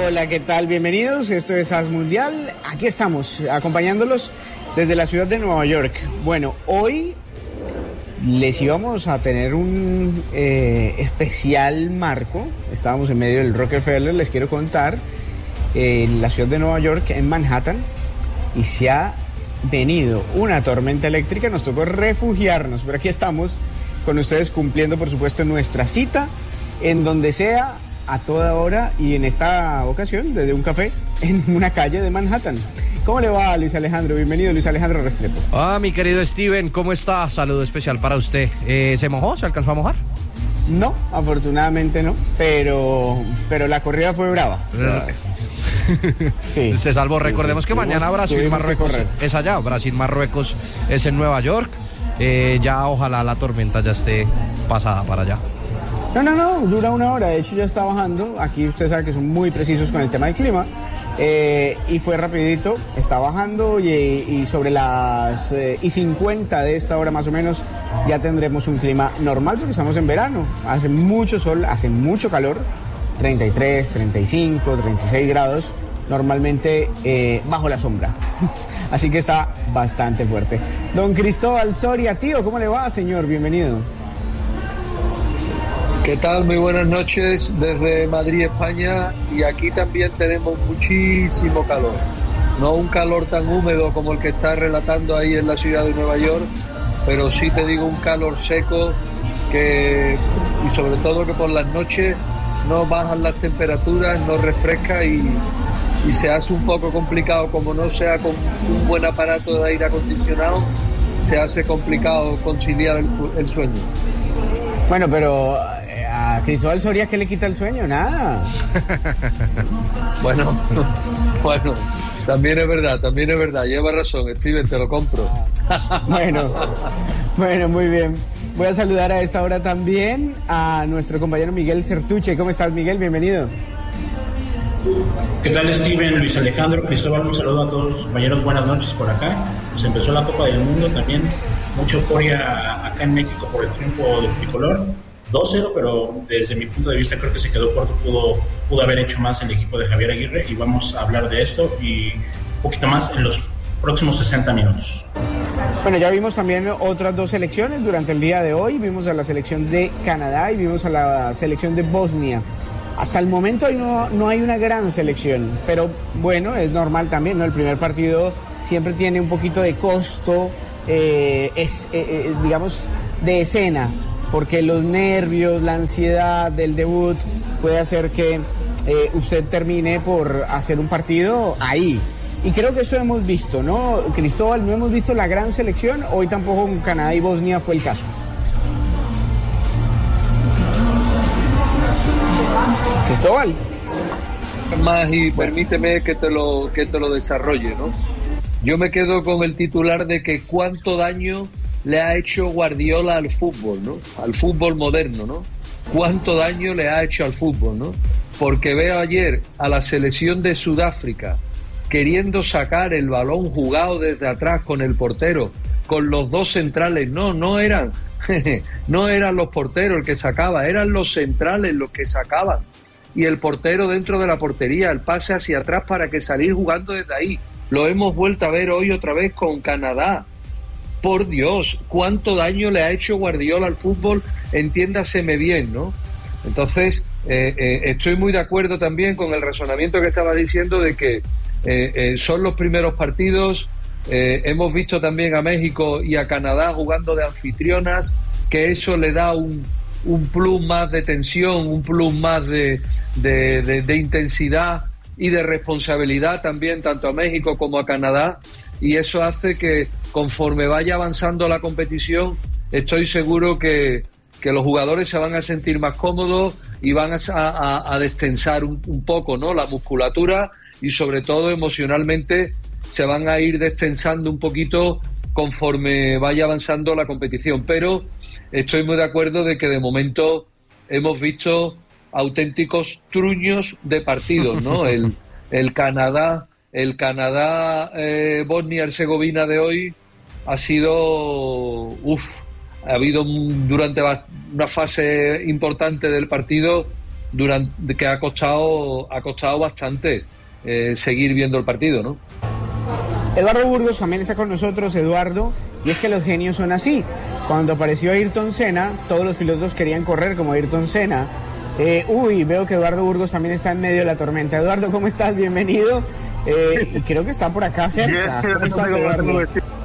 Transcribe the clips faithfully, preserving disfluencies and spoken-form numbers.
Hola, ¿qué tal? Bienvenidos, esto es As Mundial. Aquí estamos, acompañándolos desde la ciudad de Nueva York. Bueno, hoy les íbamos a tener un eh, especial marco. Estábamos en medio del Rockefeller, les quiero contar, eh, en la ciudad de Nueva York, en Manhattan, y se ha venido una tormenta eléctrica. Nos tocó refugiarnos, pero aquí estamos con ustedes cumpliendo, por supuesto, nuestra cita, en donde sea, a toda hora, y en esta ocasión desde un café en una calle de Manhattan. ¿Cómo le va, Luis Alejandro? Bienvenido, Luis Alejandro Restrepo. Ah, mi querido Steven, ¿cómo está? Saludo especial para usted. Eh, ¿Se mojó? ¿Se alcanzó a mojar? No, afortunadamente no, pero, pero la corrida fue brava. O sea, sí. Se salvó. Sí, Recordemos sí, que mañana Brasil-Marruecos es allá. Brasil-Marruecos es en Nueva York. Eh, ya ojalá la tormenta ya esté pasada para allá. No, no, no, dura una hora, de hecho ya está bajando. Aquí usted sabe que son muy precisos con el tema del clima. Eh, y fue rapidito, está bajando y, y sobre las eh, y cincuenta de esta hora más o menos ya tendremos un clima normal porque estamos en verano. Hace mucho sol, hace mucho calor, treinta y tres, treinta y cinco, treinta y seis grados, normalmente eh, bajo la sombra. Así que está bastante fuerte. Don Cristóbal Soria, tío, ¿cómo le va, señor? Bienvenido. ¿Qué tal? Muy buenas noches desde Madrid, España, y aquí también tenemos muchísimo calor. No un calor tan húmedo como el que está relatando ahí en la ciudad de Nueva York, pero sí te digo un calor seco que, y sobre todo que por las noches no bajan las temperaturas, no refresca y, y se hace un poco complicado, como no sea con un buen aparato de aire acondicionado, se hace complicado conciliar el, el sueño. Bueno, pero a Cristóbal Soria, ¿qué le quita el sueño? Nada. Bueno, bueno, también es verdad, también es verdad. Lleva razón, Steven, te lo compro. Bueno, bueno, muy bien. Voy a saludar a esta hora también a nuestro compañero Miguel Certuche. ¿Cómo estás, Miguel? Bienvenido. ¿Qué tal, Steven, Luis Alejandro, Cristóbal? Un saludo a todos los compañeros. Buenas noches por acá. Pues empezó la Copa del Mundo también. Mucha euforia acá en México por el triunfo del tricolor. dos cero, pero desde mi punto de vista creo que se quedó corto, pudo, pudo haber hecho más el equipo de Javier Aguirre, y vamos a hablar de esto y un poquito más en los próximos sesenta minutos. Bueno, ya vimos también otras dos selecciones durante el día de hoy. Vimos a la selección de Canadá y vimos a la selección de Bosnia. Hasta el momento no, no hay una gran selección, pero bueno, es normal también, ¿no? El primer partido siempre tiene un poquito de costo, eh, es, eh, eh, digamos, de escena, porque los nervios, la ansiedad del debut puede hacer que eh, usted termine por hacer un partido ahí. Y creo que eso hemos visto, ¿no? Cristóbal, no hemos visto la gran selección, hoy tampoco con Canadá y Bosnia fue el caso. Cristóbal. Más, y permíteme que te lo, que te lo desarrolle, ¿no? Yo me quedo con el titular de que cuánto daño le ha hecho Guardiola al fútbol, ¿no? Al fútbol moderno, ¿no? Cuánto daño le ha hecho al fútbol, ¿no? Porque veo ayer a la selección de Sudáfrica queriendo sacar el balón jugado desde atrás con el portero, con los dos centrales. No, no eran, no eran los porteros el que sacaba, eran los centrales los que sacaban. Y el portero dentro de la portería, el pase hacia atrás para que salir jugando desde ahí. Lo hemos vuelto a ver hoy otra vez con Canadá. Por Dios, cuánto daño le ha hecho Guardiola al fútbol, entiéndaseme bien, ¿no? Entonces, eh, eh, estoy muy de acuerdo también con el razonamiento que estaba diciendo de que eh, eh, son los primeros partidos. Eh, hemos visto también a México y a Canadá jugando de anfitrionas, que eso le da un, un plus más de tensión, un plus más de, de, de, de intensidad y de responsabilidad también, tanto a México como a Canadá. Y eso hace que conforme vaya avanzando la competición, estoy seguro que, que los jugadores se van a sentir más cómodos y van a, a, a destensar un, un poco, ¿no?, la musculatura, y sobre todo emocionalmente se van a ir destensando un poquito conforme vaya avanzando la competición. Pero estoy muy de acuerdo de que de momento hemos visto auténticos truños de partidos, ¿no? El, el Canadá... El Canadá, eh, Bosnia-Herzegovina de hoy ha sido, uff, ha habido un, durante una fase importante del partido durante que ha costado ha costado bastante eh, seguir viendo el partido, ¿no? Eduardo Burgos también está con nosotros. Eduardo, y es que los genios son así. Cuando apareció Ayrton Senna, todos los pilotos querían correr como Ayrton Senna. Eh, uy, veo que Eduardo Burgos también está en medio de la tormenta. Eduardo, ¿cómo estás? Bienvenido. Eh, y creo que está por acá cerca. ¿Cómo estás, Eduardo?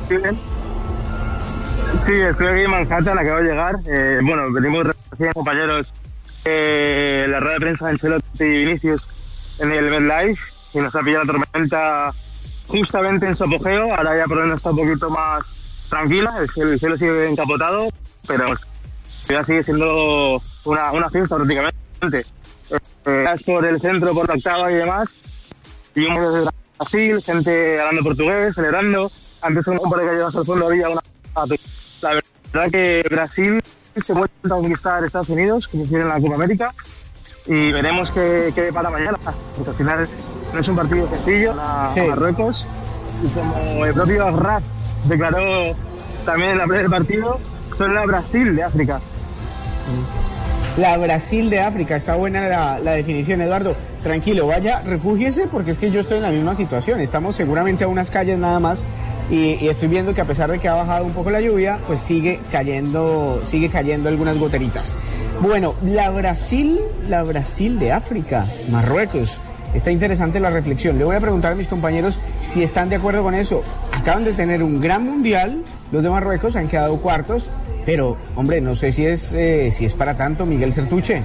Sí, estoy aquí en Manhattan, acabo de llegar. Eh, bueno, venimos recién compañeros eh, la rueda de prensa de Ancelotti y Vinicius en el MetLife y nos ha pillado la tormenta justamente en su apogeo. Ahora ya por lo menos está un poquito más tranquila, el cielo, el cielo sigue encapotado, pero ya sigue siendo una, una fiesta prácticamente. Eh, es por el centro, por la octava y demás, y un medio de Brasil, gente hablando portugués, celebrando. Antes un par de calles al fondo había una... La verdad que Brasil se vuelve a conquistar Estados Unidos, como hicieron en la Copa América, y veremos qué, qué para mañana, porque al final no es un partido sencillo a, sí. a Marruecos, y como el propio Raf declaró también en la plena del partido, son la Brasil de África. La Brasil de África, está buena la, la definición, Eduardo. Tranquilo, vaya, refúgiese, porque es que yo estoy en la misma situación. Estamos seguramente a unas calles nada más, y, y estoy viendo que a pesar de que ha bajado un poco la lluvia, pues sigue cayendo, sigue cayendo algunas goteritas. Bueno, la Brasil, la Brasil de África, Marruecos. Está interesante la reflexión. Le voy a preguntar a mis compañeros si están de acuerdo con eso. Acaban de tener un gran mundial, los de Marruecos han quedado cuartos, pero, hombre, no sé si es eh, si es para tanto, Miguel Sertuche.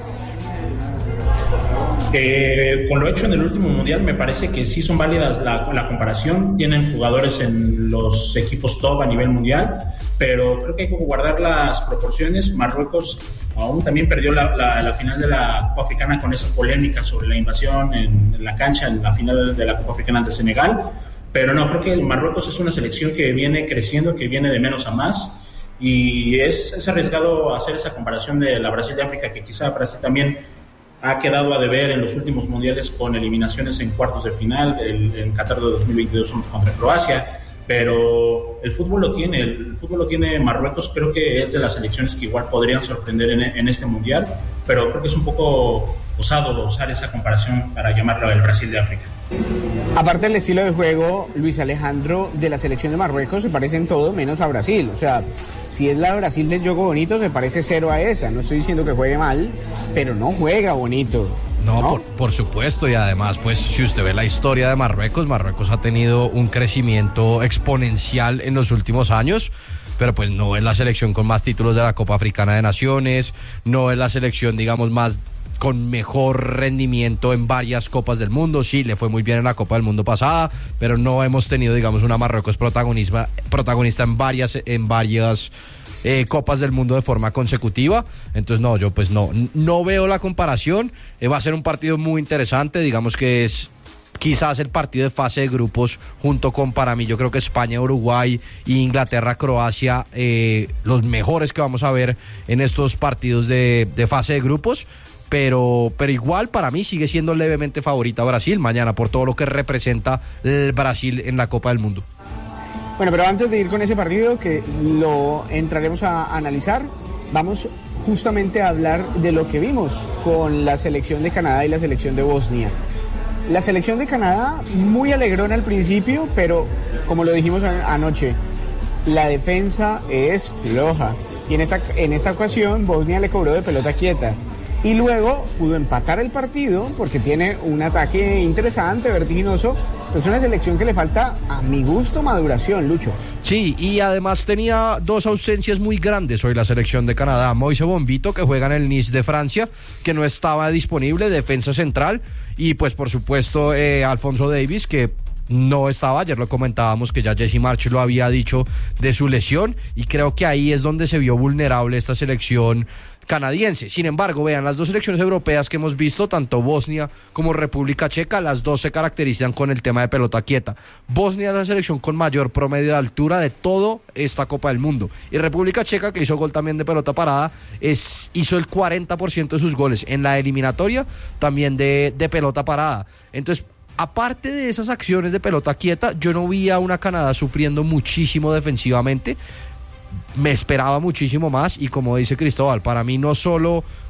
Eh, con lo hecho en el último mundial me parece que sí son válidas la, la comparación. Tienen jugadores en los equipos top a nivel mundial, pero creo que hay que guardar las proporciones. Marruecos aún también perdió la, la, la final de la Copa Africana con esa polémica sobre la invasión en, en la cancha en la final de la Copa Africana ante Senegal, pero no, creo que Marruecos es una selección que viene creciendo, que viene de menos a más, y es, es arriesgado hacer esa comparación de la Brasil de África, que quizá Brasil también ha quedado a deber en los últimos mundiales con eliminaciones en cuartos de final, el, en Qatar de dos mil veintidós contra Croacia, pero el fútbol lo tiene, el fútbol lo tiene Marruecos. Creo que es de las selecciones que igual podrían sorprender en, en este mundial, pero creo que es un poco osado usar esa comparación para llamarlo el Brasil de África. Aparte del estilo de juego, Luis Alejandro, de la selección de Marruecos se parece en todo menos a Brasil. O sea, si es la Brasil del juego bonito, se parece cero a esa. No estoy diciendo que juegue mal, pero no juega bonito. No, ¿no? Por, por supuesto, y además, pues, si usted ve la historia de Marruecos, Marruecos ha tenido un crecimiento exponencial en los últimos años, pero pues no es la selección con más títulos de la Copa Africana de Naciones, no es la selección, digamos, más con mejor rendimiento en varias Copas del Mundo. Sí, le fue muy bien en la Copa del Mundo pasada, pero no hemos tenido, digamos, una Marruecos protagonista, protagonista en varias, en varias eh, Copas del Mundo de forma consecutiva. Entonces, no, yo pues no, no veo la comparación. Eh, va a ser un partido muy interesante, digamos que es quizás el partido de fase de grupos junto con, para mí, yo creo que España, Uruguay e Inglaterra, Croacia, eh, los mejores que vamos a ver en estos partidos de, de fase de grupos. Pero, pero igual para mí sigue siendo levemente favorita Brasil mañana por todo lo que representa el Brasil en la Copa del Mundo. Bueno, pero antes de ir con ese partido, que lo entraremos a analizar, vamos justamente a hablar de lo que vimos con la selección de Canadá y la selección de Bosnia. La selección de Canadá muy alegrona al principio, pero como lo dijimos anoche, la defensa es floja. Y en esta, en esta ocasión Bosnia le cobró de pelota quieta. Y luego pudo empatar el partido porque tiene un ataque interesante, vertiginoso. Es una selección que le falta, a mi gusto, maduración, Lucho. Sí, y además tenía dos ausencias muy grandes hoy la selección de Canadá. Moise Bombito, que juega en el Nice de Francia, que no estaba disponible, defensa central. Y pues por supuesto eh, Alphonso Davies, que no estaba, ayer lo comentábamos que ya Jesse Marsch lo había dicho de su lesión, y creo que ahí es donde se vio vulnerable esta selección canadiense. Sin embargo, vean, las dos selecciones europeas que hemos visto, tanto Bosnia como República Checa, las dos se caracterizan con el tema de pelota quieta. Bosnia es la selección con mayor promedio de altura de toda esta Copa del Mundo, y República Checa, que hizo gol también de pelota parada, es, hizo el cuarenta por ciento de sus goles en la eliminatoria también de, de pelota parada. Entonces, aparte de esas acciones de pelota quieta, yo no vi a una Canadá sufriendo muchísimo defensivamente. Me esperaba muchísimo más, y como dice Cristóbal, para mí no solo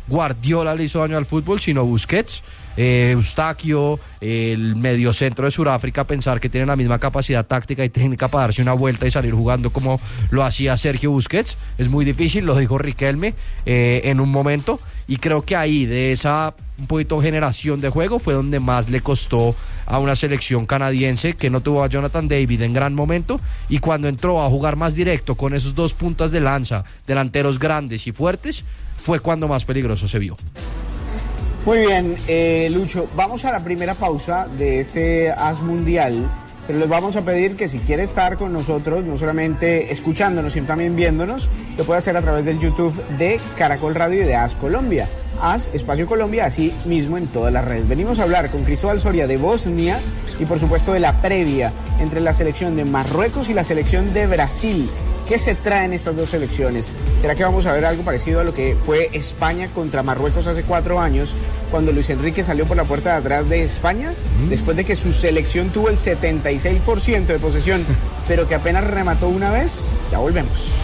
Guardiola le hizo daño al fútbol, sino Busquets, eh, Eustaquio, el mediocentro de Sudáfrica, pensar que tienen la misma capacidad táctica y técnica para darse una vuelta y salir jugando como lo hacía Sergio Busquets. Es muy difícil, lo dijo Riquelme eh, en un momento, y creo que ahí, de esa un poquito generación de juego, fue donde más le costó a una selección canadiense que no tuvo a Jonathan David en gran momento, y cuando entró a jugar más directo con esos dos puntas de lanza, delanteros grandes y fuertes, fue cuando más peligroso se vio. Muy bien, eh, Lucho, vamos a la primera pausa de este As Mundial, pero les vamos a pedir que si quiere estar con nosotros, no solamente escuchándonos, sino también viéndonos, lo puede hacer a través del YouTube de Caracol Radio y de As Colombia. As, Espacio Colombia, así mismo en todas las redes. Venimos a hablar con Cristóbal Soria de Bosnia y por supuesto de la previa entre la selección de Marruecos y la selección de Brasil. ¿Qué se traen estas dos selecciones? ¿Será que vamos a ver algo parecido a lo que fue España contra Marruecos hace cuatro años, cuando Luis Enrique salió por la puerta de atrás de España, mm. después de que su selección tuvo el setenta y seis por ciento de posesión, pero que apenas remató una vez? Ya volvemos.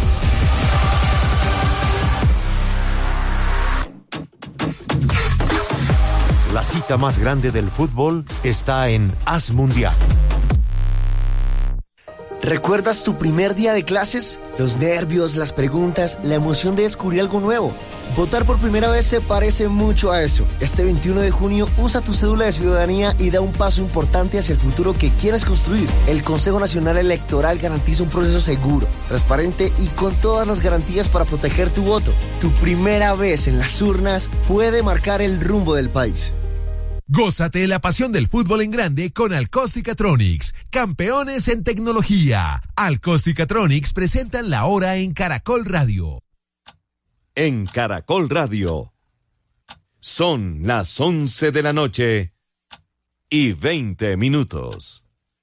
La cita más grande del fútbol está en As Mundial. ¿Recuerdas tu primer día de clases? Los nervios, las preguntas, la emoción de descubrir algo nuevo. Votar por primera vez se parece mucho a eso. Este veintiuno de junio usa tu cédula de ciudadanía y da un paso importante hacia el futuro que quieres construir. El Consejo Nacional Electoral garantiza un proceso seguro, transparente y con todas las garantías para proteger tu voto. Tu primera vez en las urnas puede marcar el rumbo del país. Gózate la pasión del fútbol en grande con Alcóstica-Tronics, campeones en tecnología. Alcóstica-Tronics presentan la hora en Caracol Radio. En Caracol Radio son las once de la noche y veinte minutos.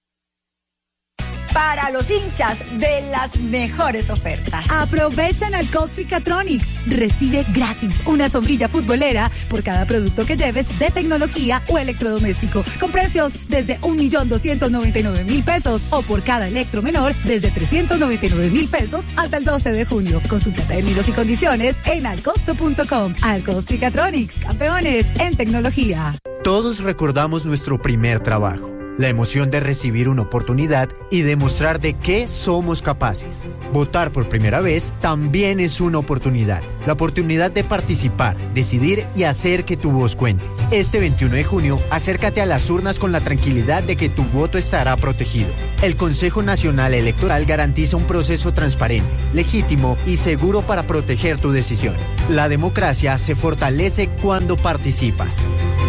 Para los hinchas de las mejores ofertas. Aprovechan Alcóstica-Tronics. Recibe gratis una sombrilla futbolera por cada producto que lleves de tecnología o electrodoméstico, con precios desde un millón doscientos noventa y nueve mil pesos o por cada electro menor desde trescientos noventa y nueve mil pesos hasta el doce de junio. Consulta términos y condiciones en alcosto punto com. Alcóstica-Tronics, campeones en tecnología. Todos recordamos nuestro primer trabajo. La emoción de recibir una oportunidad y demostrar de qué somos capaces. Votar por primera vez también es una oportunidad. La oportunidad de participar, decidir y hacer que tu voz cuente. Este veintiuno de junio, acércate a las urnas con la tranquilidad de que tu voto estará protegido. El Consejo Nacional Electoral garantiza un proceso transparente, legítimo y seguro para proteger tu decisión. La democracia se fortalece cuando participas.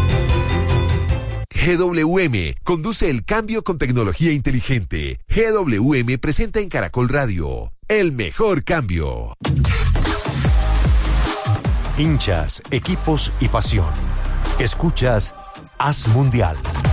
G W M conduce el cambio con tecnología inteligente. G W M presenta en Caracol Radio el mejor cambio. Hinchas, equipos y pasión. Escuchas As Mundial.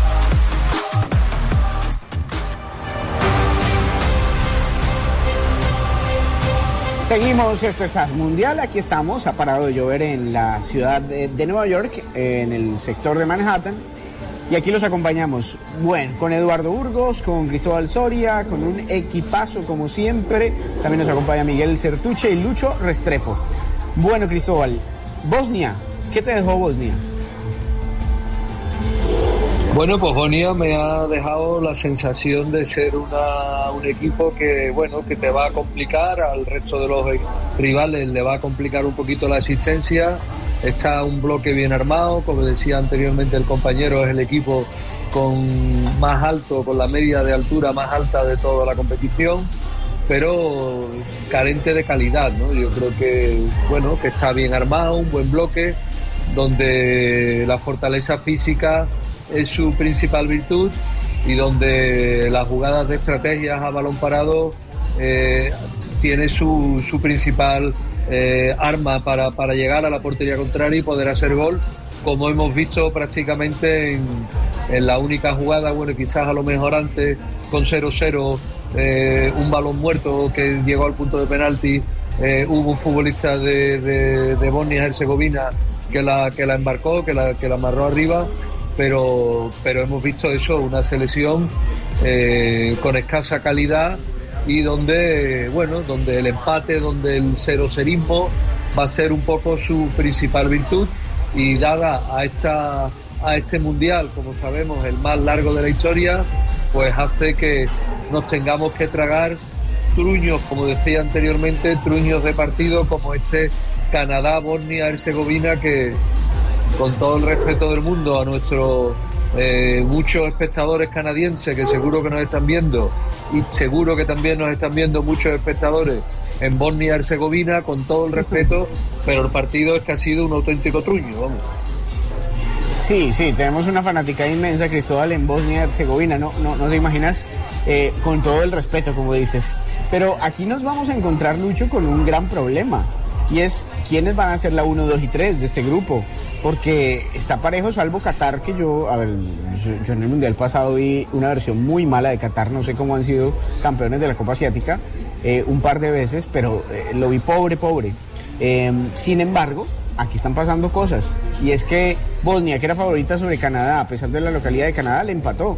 Seguimos, esto es As Mundial, aquí estamos, ha parado de llover en la ciudad de, de Nueva York, en el sector de Manhattan. Y aquí los acompañamos, bueno, con Eduardo Burgos, con Cristóbal Soria, con un equipazo como siempre. También nos acompaña Miguel Certuche y Lucho Restrepo. Bueno, Cristóbal, Bosnia, ¿qué te dejó Bosnia? Bueno, pues Bosnia me ha dejado la sensación de ser una, un equipo que, bueno, que te va a complicar, al resto de los rivales le va a complicar un poquito la asistencia. Está un bloque bien armado, como decía anteriormente el compañero, es el equipo con más alto, con la media de altura más alta de toda la competición, pero carente de calidad, ¿no? Yo creo que, bueno, que está bien armado, un buen bloque, donde la fortaleza física es su principal virtud y donde las jugadas de estrategias a balón parado eh, tiene su, su principal Eh, arma para, para llegar a la portería contraria y poder hacer gol, como hemos visto prácticamente en, en la única jugada, bueno, quizás a lo mejor antes con cero cero, eh, un balón muerto que llegó al punto de penalti, eh, hubo un futbolista de, de, de Bosnia y Herzegovina que la, que la embarcó, que la, que la amarró arriba, pero, pero hemos visto eso, una selección eh, con escasa calidad y donde, bueno, donde el empate, donde el cero cerismo va a ser un poco su principal virtud, y dada a esta a este mundial, como sabemos, el más largo de la historia, pues hace que nos tengamos que tragar truños, como decía anteriormente, truños de partido como este Canadá, Bosnia, Herzegovina, que con todo el respeto del mundo a nuestros eh, muchos espectadores canadienses que seguro que nos están viendo, y seguro que también nos están viendo muchos espectadores en Bosnia Herzegovina, con todo el respeto, pero el partido es que ha sido un auténtico truño, vamos. Sí, sí, tenemos una fanática inmensa, Cristóbal, en Bosnia y Herzegovina, no, no, no te imaginas, eh, con todo el respeto, como dices. Pero aquí nos vamos a encontrar, Lucho, con un gran problema, y es quiénes van a ser la uno, dos y tres de este grupo, porque está parejo, salvo Qatar, que yo, a ver, yo, yo en el Mundial pasado vi una versión muy mala de Qatar, no sé cómo han sido campeones de la Copa Asiática, eh, un par de veces, pero eh, lo vi pobre, pobre. Eh, sin embargo, aquí están pasando cosas, y es que Bosnia, que era favorita sobre Canadá, a pesar de la localidad de Canadá, le empató,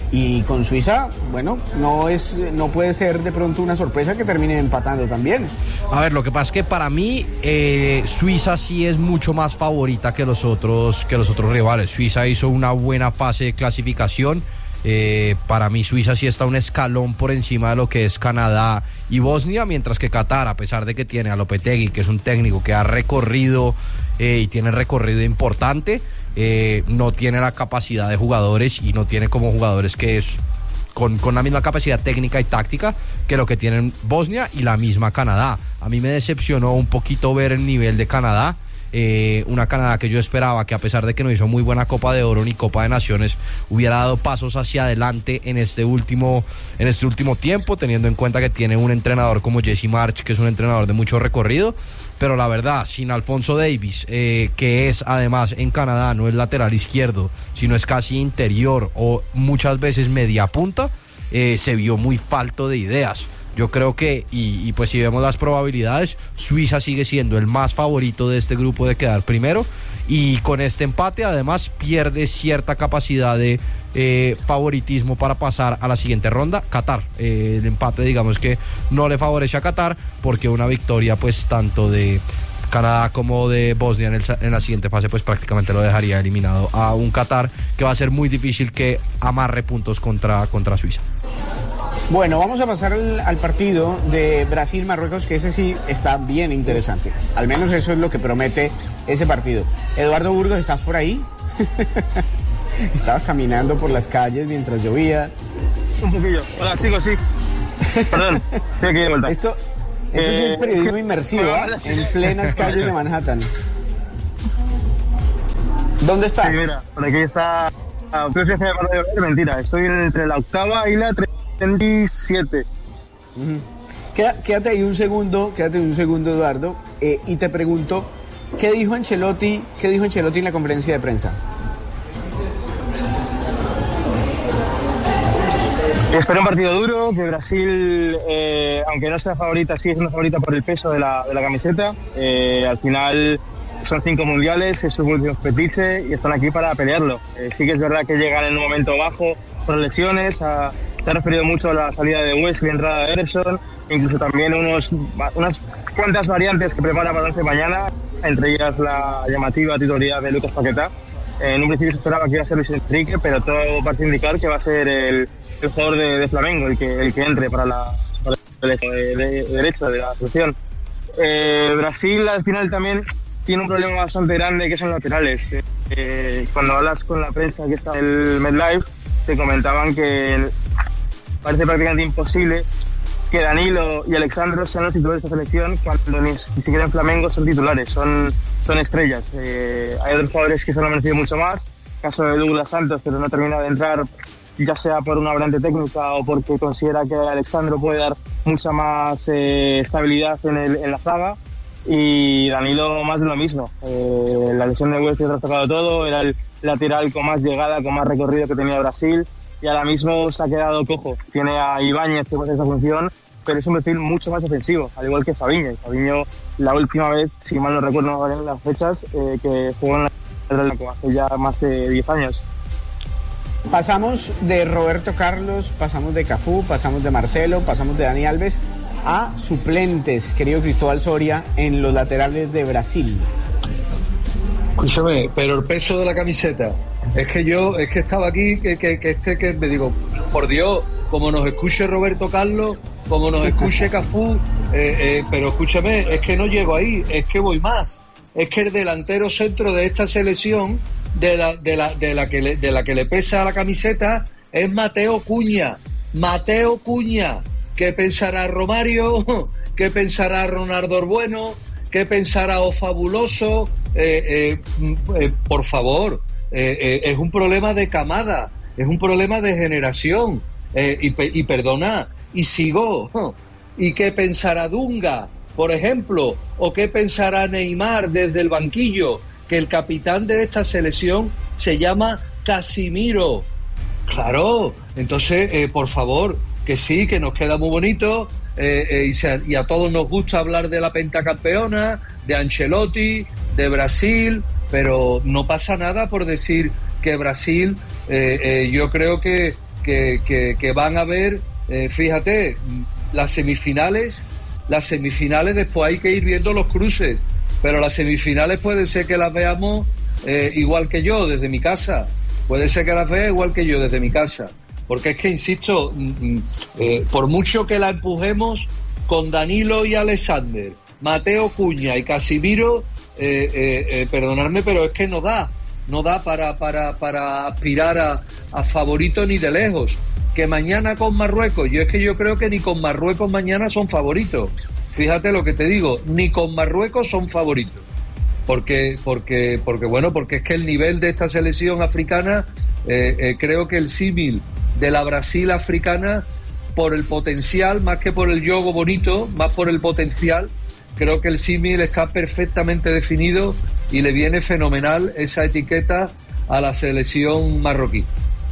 y con Suiza, bueno, no es, no puede ser de pronto una sorpresa que termine empatando también. A ver, lo que pasa es que para mí eh, Suiza sí es mucho más favorita que los otros que los otros rivales. Suiza hizo una buena fase de clasificación. Eh, para mí Suiza sí está un escalón por encima de lo que es Canadá y Bosnia, mientras que Qatar, a pesar de que tiene a Lopetegui, que es un técnico que ha recorrido eh, y tiene recorrido importante, eh, no tiene la capacidad de jugadores, y no tiene como jugadores que es con, con la misma capacidad técnica y táctica que lo que tienen Bosnia y la misma Canadá. A mí me decepcionó un poquito ver el nivel de Canadá. Eh, una Canadá que yo esperaba que, a pesar de que no hizo muy buena Copa de Oro ni Copa de Naciones, hubiera dado pasos hacia adelante en este último en este último tiempo, teniendo en cuenta que tiene un entrenador como Jesse Marsch, que es un entrenador de mucho recorrido. Pero la verdad, sin Alphonso Davies, eh, que es además en Canadá no es lateral izquierdo, sino es casi interior o muchas veces media punta, eh, se vio muy falto de ideas. Yo creo que, y, y pues si vemos las probabilidades, Suiza sigue siendo el más favorito de este grupo de quedar primero, y con este empate además pierde cierta capacidad de eh, favoritismo para pasar a la siguiente ronda. Qatar, eh, el empate digamos que no le favorece a Qatar, porque una victoria pues tanto de Canadá como de Bosnia en, el, en la siguiente fase pues prácticamente lo dejaría eliminado a un Qatar que va a ser muy difícil que amarre puntos contra, contra Suiza. Bueno, vamos a pasar al, al partido de Brasil-Marruecos, que ese sí está bien interesante. Al menos eso es lo que promete ese partido. Eduardo Burgos, ¿estás por ahí? Estabas caminando por las calles mientras llovía. Un poquillo. Hola, chicos, sí. Perdón, estoy aquí de vuelta. Esto, esto eh... sí es periodismo inmersivo, ¿eh? En plenas calles de Manhattan. ¿Dónde estás? Sí, mira, por aquí está... Mentira, estoy entre la octava y la treinta y siete. Uh-huh. Quédate ahí un segundo, quédate un segundo, Eduardo, eh, y te pregunto, ¿qué dijo Ancelotti, qué dijo Ancelotti en la conferencia de prensa? Espera un partido duro, que Brasil, eh, aunque no sea favorita, sí es una favorita por el peso de la, de la camiseta. Eh, al final son cinco mundiales, es su último fetiche y están aquí para pelearlo. Eh, sí que es verdad que llegan en un momento bajo por lesiones. A, se ha referido mucho a la salida de Wesley, entrada de Ederson, incluso también unos, unas cuantas variantes que prepara para once mañana, entre ellas la llamativa titularidad de Lucas Paquetá. Eh, en un principio se esperaba que iba a ser Luis Enrique, pero todo parece indicar que va a ser el, el jugador de, de Flamengo el que, el que entre para, la, para el de, de, de derecha de la selección. Eh, Brasil al final también tiene un problema bastante grande, que son laterales. Eh, cuando hablas con la prensa que está en el MetLife, te comentaban que parece prácticamente imposible que Danilo y Alexandro sean los titulares de esta selección, cuando ni, ni siquiera en Flamengo son titulares, son, son estrellas. Eh, hay otros jugadores que se lo han merecido mucho más, caso de Douglas Santos, pero no termina de entrar, ya sea por una variante técnica o porque considera que Alexandro puede dar mucha más eh, estabilidad en, el, en la zaga. Y Danilo más de lo mismo. Eh, la lesión de Wesley ha trastocado todo, era el lateral con más llegada, con más recorrido que tenía Brasil, y ahora mismo se ha quedado cojo. Tiene a Ibáñez que puede hacer esa función, pero es un perfil mucho más defensivo, al igual que Fabinho. Fabinho, la última vez, si mal no recuerdo en las fechas, eh, que jugó en la hace ya más de diez años. Pasamos de Roberto Carlos, pasamos de Cafú, pasamos de Marcelo, pasamos de Dani Alves, a suplentes, querido Cristóbal Soria, en los laterales de Brasil. Escúchame, pero el peso de la camiseta, es que yo, es que estaba aquí, que, que, que este, que me digo, por Dios, como nos escuche Roberto Carlos, como nos escuche Cafú, eh, eh, pero escúchame, es que no llego ahí, es que voy más, es que el delantero centro de esta selección, de la, de la, de la que le, de la que le pesa la camiseta, es Mateo Cuña, Mateo Cuña. ¿Qué pensará Romario? ¿Qué pensará Ronaldo Bueno? ¿Qué pensará O Fabuloso? Eh, eh, eh, por favor, eh, eh, es un problema de camada, es un problema de generación. Eh, y, y perdona, y sigo. ¿Y qué pensará Dunga, por ejemplo? ¿O qué pensará Neymar desde el banquillo? Que el capitán de esta selección se llama Casimiro. Claro, entonces, eh, por favor, que sí, que nos queda muy bonito, eh, eh, y, se, y a todos nos gusta hablar de la pentacampeona, de Ancelotti, de Brasil, pero no pasa nada por decir que Brasil, eh, eh, yo creo que, que, que, que van a ver, eh, fíjate, las semifinales, las semifinales después hay que ir viendo los cruces, pero las semifinales puede ser que las veamos eh, igual que yo desde mi casa, puede ser que las vea igual que yo desde mi casa. Porque es que, insisto, eh, por mucho que la empujemos con Danilo y Alexander, Mateo Cuña y Casimiro, eh, eh, eh, perdonadme, pero es que no da, no da para, para, para aspirar a, a favorito ni de lejos. Que mañana con Marruecos, yo es que yo creo que ni con Marruecos mañana son favoritos. Fíjate lo que te digo, ni con Marruecos son favoritos. Porque, porque, porque bueno, porque es que el nivel de esta selección africana, eh, eh, creo que el símil de la Brasil africana, por el potencial, más que por el juego bonito, más por el potencial, creo que el símil está perfectamente definido y le viene fenomenal esa etiqueta a la selección marroquí.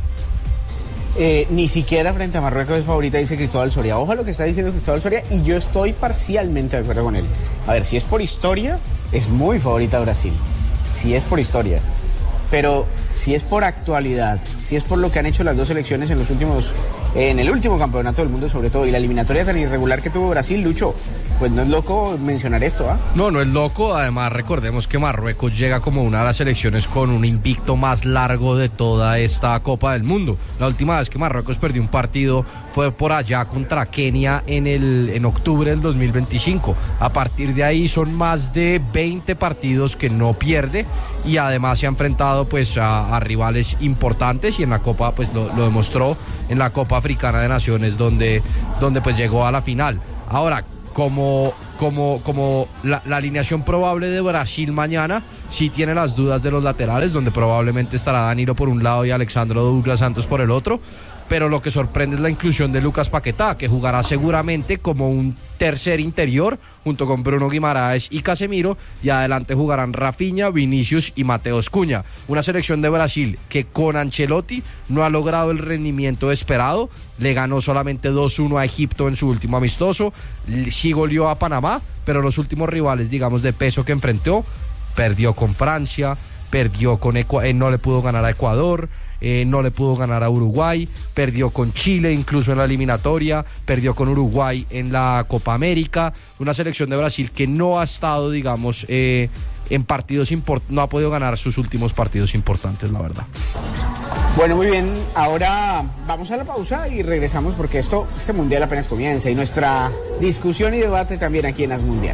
Eh, ni siquiera frente a Marruecos es favorita, dice Cristóbal Soria. Ojo a lo que está diciendo Cristóbal Soria, y yo estoy parcialmente de acuerdo con él. A ver, si es por historia, es muy favorita Brasil. Si es por historia. Pero si es por actualidad, si es por lo que han hecho las dos selecciones en los últimos, eh, en el último campeonato del mundo sobre todo, y la eliminatoria tan irregular que tuvo Brasil, Lucho, pues no es loco mencionar esto, ¿ah? ¿eh? No, no es loco. Además, recordemos que Marruecos llega como una de las selecciones con un invicto más largo de toda esta Copa del Mundo. La última vez que Marruecos perdió un partido fue por allá contra Kenia en el en octubre del dos mil veinticinco. A partir de ahí son más de veinte partidos que no pierde, y además se ha enfrentado pues a, a rivales importantes, y en la Copa pues lo, lo demostró en la Copa Africana de Naciones, donde, donde pues llegó a la final. Ahora, como, como, como la, la alineación probable de Brasil mañana sí tiene las dudas de los laterales, donde probablemente estará Danilo por un lado y Alexandro Douglas Santos por el otro, pero lo que sorprende es la inclusión de Lucas Paquetá, que jugará seguramente como un tercer interior junto con Bruno Guimaraes y Casemiro, y adelante jugarán Rafinha, Vinicius y Mateus Cunha. Una selección de Brasil que con Ancelotti no ha logrado el rendimiento esperado, le ganó solamente dos uno a Egipto en su último amistoso, sí goleó a Panamá, pero los últimos rivales, digamos, de peso que enfrentó, perdió con Francia, perdió con Ecuador, eh, no le pudo ganar a Ecuador, Eh, no le pudo ganar a Uruguay, perdió con Chile incluso en la eliminatoria, perdió con Uruguay en la Copa América. Una selección de Brasil que no ha estado, digamos, eh, en partidos importantes, no ha podido ganar sus últimos partidos importantes, la verdad. Bueno, muy bien, ahora vamos a la pausa y regresamos, porque esto, este mundial apenas comienza, y nuestra discusión y debate también aquí en As Mundial.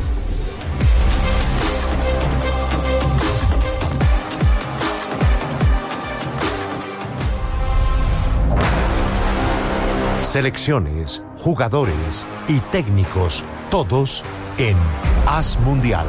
Selecciones, jugadores y técnicos, todos en As Mundial.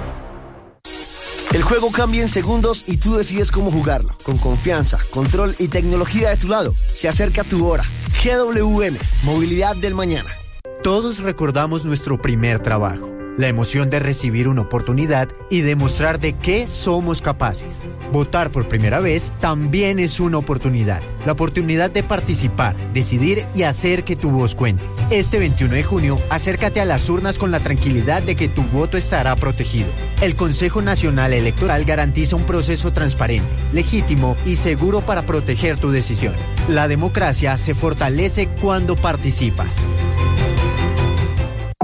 El juego cambia en segundos y tú decides cómo jugarlo. Con confianza, control y tecnología de tu lado. Se acerca tu hora. G W M, Movilidad del Mañana. Todos recordamos nuestro primer trabajo. La emoción de recibir una oportunidad y demostrar de qué somos capaces. Votar por primera vez también es una oportunidad. La oportunidad de participar, decidir y hacer que tu voz cuente. Este veintiuno de junio, acércate a las urnas con la tranquilidad de que tu voto estará protegido. El Consejo Nacional Electoral garantiza un proceso transparente, legítimo y seguro para proteger tu decisión. La democracia se fortalece cuando participas.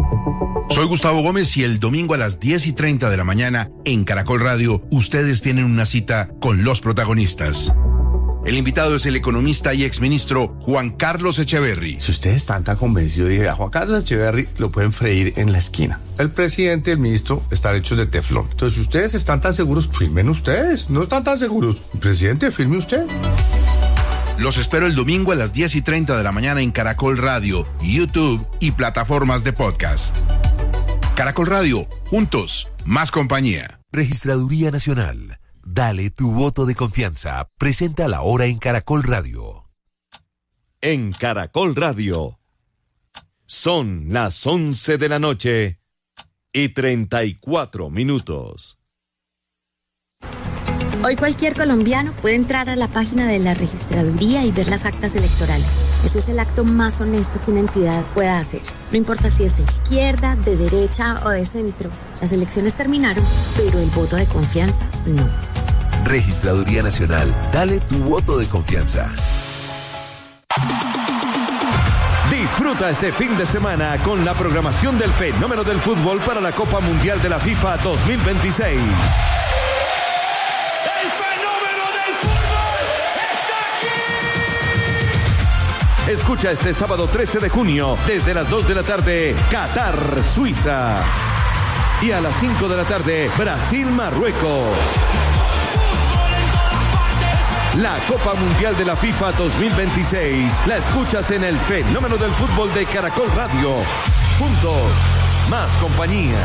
Soy Gustavo Gómez y el domingo a las diez y treinta de la mañana en Caracol Radio, ustedes tienen una cita con los protagonistas. El invitado es el economista y exministro Juan Carlos Echeverry. Si ustedes están tan convencidos, dije, a Juan Carlos Echeverry lo pueden freír en la esquina. El presidente y el ministro están hechos de teflón. Entonces, si ustedes están tan seguros, firmen ustedes. No están tan seguros. Presidente, firme usted. Los espero el domingo a las diez y treinta de la mañana en Caracol Radio, YouTube y plataformas de podcast. Caracol Radio, juntos, más compañía. Registraduría Nacional. Dale tu voto de confianza. Presenta la hora en Caracol Radio. En Caracol Radio. Son las once de la noche y treinta y cuatro minutos. Hoy cualquier colombiano puede entrar a la página de la registraduría y ver las actas electorales. Eso es el acto más honesto que una entidad pueda hacer. No importa si es de izquierda, de derecha o de centro. Las elecciones terminaron, pero el voto de confianza no. Registraduría Nacional. Dale tu voto de confianza. Disfruta este fin de semana con la programación del fenómeno del fútbol para la Copa Mundial de la FIFA dos mil veintiséis. ¡El fenómeno del fútbol está aquí! Escucha este sábado trece de junio desde las dos de la tarde, Qatar, Suiza. Y a las cinco de la tarde, Brasil, Marruecos. La Copa Mundial de la FIFA dos mil veintiséis la escuchas en el fenómeno del fútbol de Caracol Radio. Juntos, más compañía.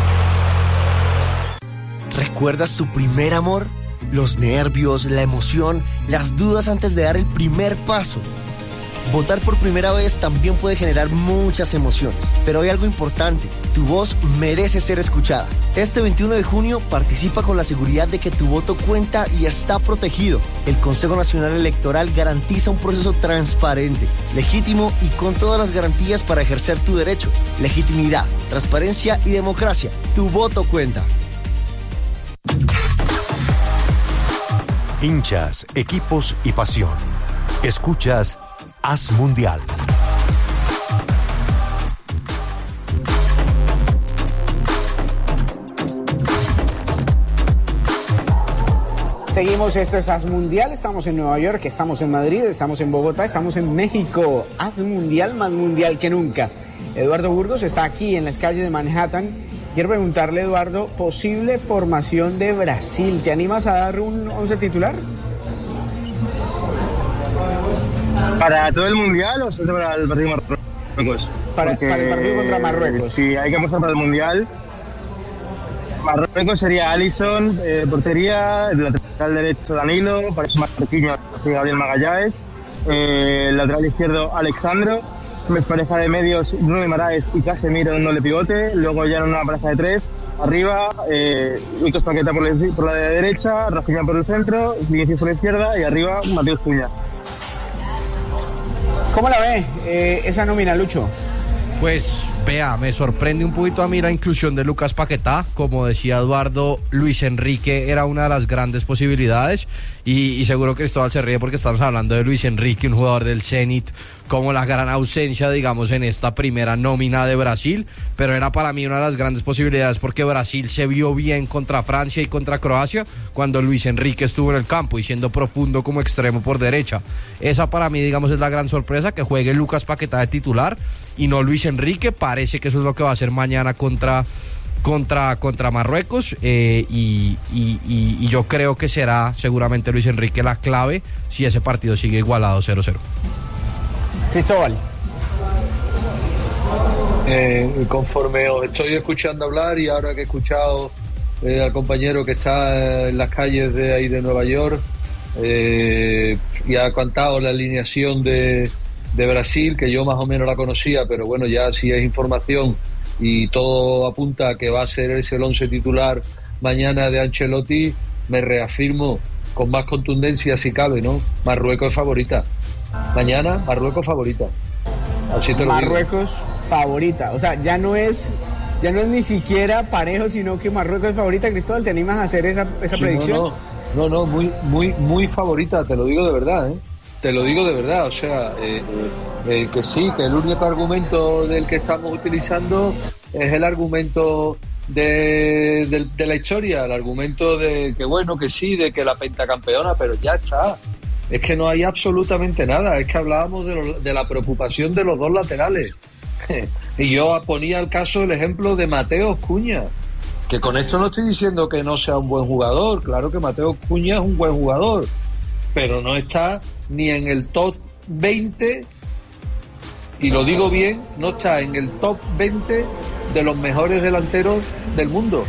¿Recuerdas tu primer amor? Los nervios, la emoción, las dudas antes de dar el primer paso. Votar por primera vez también puede generar muchas emociones, pero hay algo importante, tu voz merece ser escuchada. Este veintiuno de junio participa con la seguridad de que tu voto cuenta y está protegido. El Consejo Nacional Electoral garantiza un proceso transparente, legítimo y con todas las garantías para ejercer tu derecho. Legitimidad, transparencia y democracia. Tu voto cuenta. Hinchas, equipos y pasión. Escuchas Haz Mundial. Seguimos, esto es Haz Mundial, estamos en Nueva York, estamos en Madrid, estamos en Bogotá, estamos en México. Haz Mundial, más mundial que nunca. Eduardo Burgos está aquí en las calles de Manhattan. Quiero preguntarle, Eduardo, posible formación de Brasil. ¿Te animas a dar un once titular? ¿Para todo el mundial o solo para el partido Marruecos? Para, para el partido contra Marruecos. Sí, hay que apostar para el mundial. Marruecos sería Alisson, eh, portería, el lateral derecho Danilo, para eso Marquinhos, Gabriel Magallanes, eh, el lateral izquierdo Alexandro, pareja de medios Bruno Guimaraes y Casemiro en doble pivote, luego ya en una pareja de tres, arriba, eh, Lucas Paqueta por la, por la derecha, Rafinha por el centro, Vinicius por la izquierda y arriba Mateus Cunha. ¿Cómo la ve eh, esa nómina, Lucho? Pues vea, me sorprende un poquito a mí la inclusión de Lucas Paquetá. Como decía Eduardo, Luis Enrique era una de las grandes posibilidades y, y seguro Cristóbal se ríe porque estamos hablando de Luis Enrique, un jugador del Zenit, como la gran ausencia, digamos, en esta primera nómina de Brasil, pero era para mí una de las grandes posibilidades porque Brasil se vio bien contra Francia y contra Croacia cuando Luis Enrique estuvo en el campo y siendo profundo como extremo por derecha. Esa para mí, digamos, es la gran sorpresa, que juegue Lucas Paquetá de titular y no Luis Enrique. Parece que eso es lo que va a hacer mañana contra contra contra Marruecos eh, y, y, y, y yo creo que será seguramente Luis Enrique la clave si ese partido sigue igualado cero cero. Cristóbal. Eh, conforme os estoy escuchando hablar y ahora que he escuchado eh, al compañero que está en las calles de ahí de Nueva York eh, y ha contado la alineación de, de Brasil, que yo más o menos la conocía, pero bueno, ya si es información y todo apunta a que va a ser ese el once titular mañana de Ancelotti, me reafirmo con más contundencia si cabe, ¿no? Marruecos es favorita. Mañana, Marruecos favorita. Así te lo Marruecos digo. favorita. O sea, ya no es ya no es ni siquiera parejo, sino que Marruecos es favorita. Cristóbal, ¿te animas a hacer esa, esa sí, predicción? No, no, no, no, muy, muy, muy favorita, te lo digo de verdad, ¿eh? Te lo digo de verdad, o sea, eh, eh, eh, que sí, que el único argumento del que estamos utilizando es el argumento de, de, de la historia, el argumento de que bueno, que sí, de que la pentacampeona, pero ya está. Es que no hay absolutamente nada. Es que hablábamos de, lo, de la preocupación de los dos laterales. Y yo ponía el caso, el ejemplo de Mateo Cunha, que con esto no estoy diciendo que no sea un buen jugador. Claro que Mateo Cunha es un buen jugador, pero no está ni en el top veinte, y lo digo bien, no está en el top veinte de los mejores delanteros del mundo.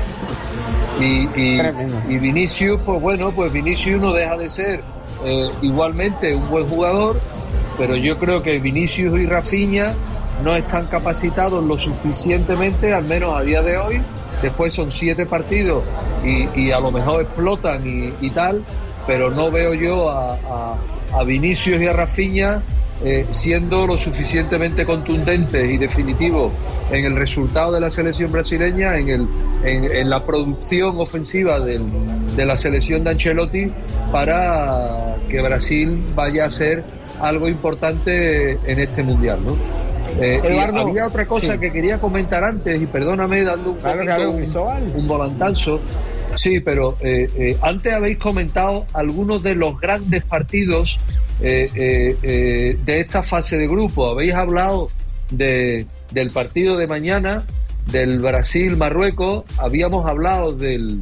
Y, y, y Vinicius, pues bueno, pues Vinicius no deja de ser eh, igualmente un buen jugador, pero yo creo que Vinicius y Rafinha no están capacitados lo suficientemente, al menos a día de hoy. Después son siete partidos y, y a lo mejor explotan y, y tal, pero no veo yo a, a, a Vinicius y a Rafinha eh, siendo lo suficientemente contundentes y definitivos en el resultado de la selección brasileña, en, el, en, en la producción ofensiva del, de la selección de Ancelotti, para que Brasil vaya a ser algo importante en este mundial, ¿no? Eh, Eduardo, había otra cosa sí. que quería comentar antes, y perdóname dando un, claro, claro, un, un volantazo. Sí, pero eh, eh, antes habéis comentado algunos de los grandes partidos eh, eh, eh, de esta fase de grupo. Habéis hablado de, del partido de mañana, del Brasil-Marruecos, habíamos hablado del,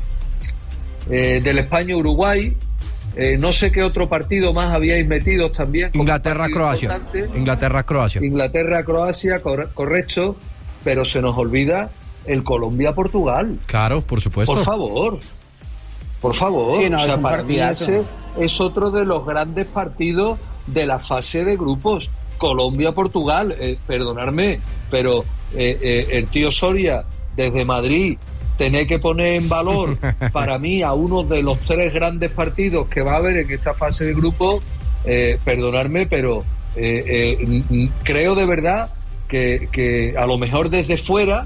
eh, del España-Uruguay. Eh, no sé qué otro partido más habíais metido también. Inglaterra-Croacia. Inglaterra-Croacia. Inglaterra-Croacia, cor- correcto, pero se nos olvida el Colombia-Portugal. Claro, por supuesto. Por favor. Por favor. Sí, no, o sea, es un para mí ese es otro de los grandes partidos de la fase de grupos. Colombia-Portugal. Eh, perdonadme, pero eh, eh, el tío Soria, desde Madrid, tener que poner en valor para mí a uno de los tres grandes partidos que va a haber en esta fase de grupo, eh, perdonadme, pero eh, eh, creo de verdad que, que a lo mejor desde fuera,